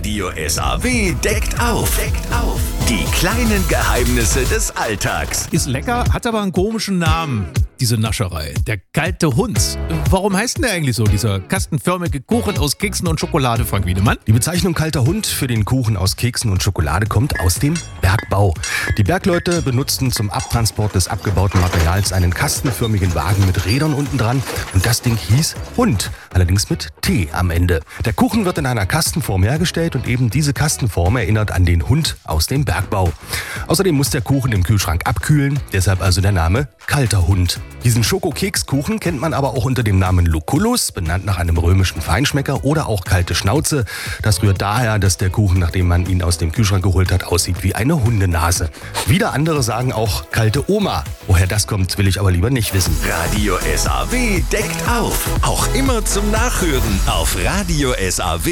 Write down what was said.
Radio SAW deckt auf. Die kleinen Geheimnisse des Alltags. Ist lecker, hat aber einen komischen Namen, diese Nascherei. Der kalte Hund. Warum heißt denn der eigentlich so, dieser kastenförmige Kuchen aus Keksen und Schokolade, Frank Wiedemann? Die Bezeichnung kalter Hund für den Kuchen aus Keksen und Schokolade kommt aus dem Bergbau. Die Bergleute benutzten zum Abtransport des abgebauten Materials einen kastenförmigen Wagen mit Rädern unten dran und das Ding hieß Hund, allerdings mit T am Ende. Der Kuchen wird in einer Kastenform hergestellt und eben diese Kastenform erinnert an den Hund aus dem Bergbau. Außerdem muss der Kuchen im Kühlschrank abkühlen, deshalb also der Name kalter Hund. Diesen Schokokeks-Kuchen kennt man aber auch unter dem Namen Lucullus, benannt nach einem römischen Feinschmecker, oder auch kalte Schnauze. Das rührt daher, dass der Kuchen, nachdem man ihn aus dem Kühlschrank geholt hat, aussieht wie eine Hundenase. Wieder andere sagen auch kalte Oma. Woher das kommt, will ich aber lieber nicht wissen. Radio SAW deckt auf. Auch immer zum Nachhören auf Radio SAW.